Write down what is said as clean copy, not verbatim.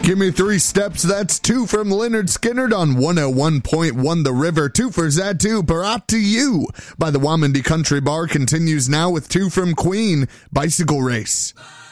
Give Me Three Steps, that's two from Leonard Skinnard on 101.1 The River. Two for Zatu, Brought to You by the Wamandi Country Bar continues now with two from Queen, Bicycle Race.